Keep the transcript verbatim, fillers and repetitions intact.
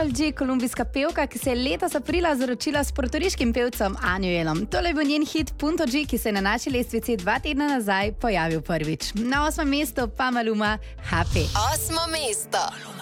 Karol G, kolumbijska pevka, ki se je letos aprila zaročila s portoriškim pevcem Anuelom. Tole je bil njen hit Punto G, ki se je na naši lestvici dva tedna nazaj pojavil prvič. Na osmem mestu pa Maluma Happy. Osmo mesto.